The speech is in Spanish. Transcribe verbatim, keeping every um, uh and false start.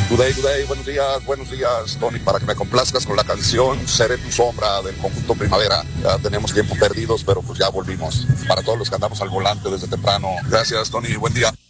Good day, good day, buenos días, buenos días, Tony, para que me complazcas con la canción Seré tu sombra del conjunto Primavera. Ya tenemos tiempo perdidos, pero pues ya volvimos. Para todos los que andamos al volante desde temprano. Gracias, Tony, buen día.